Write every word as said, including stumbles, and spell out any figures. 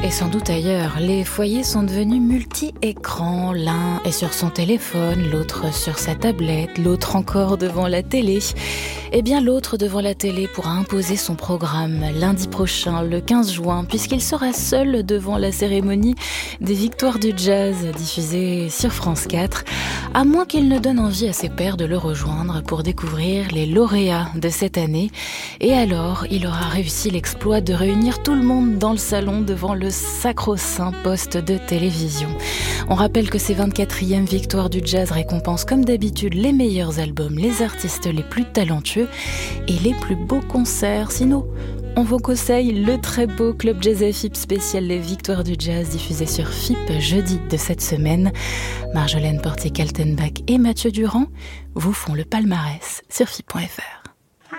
Et sans doute ailleurs, les foyers sont devenus multi-écrans. L'un est sur son téléphone, l'autre sur sa tablette, l'autre encore devant la télé. Et bien l'autre devant la télé pourra imposer son programme lundi prochain, le quinze juin, puisqu'il sera seul devant la cérémonie des Victoires du Jazz diffusée sur France quatre, à moins qu'il ne donne envie à ses pairs de le rejoindre pour découvrir les lauréats de cette année. Et alors, il aura réussi l'exploit de réunir tout le monde dans le salon devant le sacro-saint poste de télévision. On rappelle que ces vingt-quatrièmes Victoires du Jazz récompensent comme d'habitude les meilleurs albums, les artistes les plus talentueux et les plus beaux concerts. Sinon, on vous conseille le très beau Club Jazz F I P spécial Les Victoires du Jazz diffusé sur F I P jeudi de cette semaine. Marjolaine Portier-Kaltenbach et Mathieu Durand vous font le palmarès sur F I P point F R.